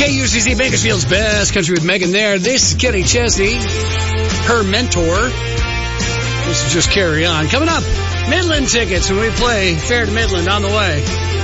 KUCC Bakersfield's Best Country with Megan there. This is Kenny Chesney, her mentor. This is Just Carry On. Coming up, Midland tickets when we play Fair to Midland on the way.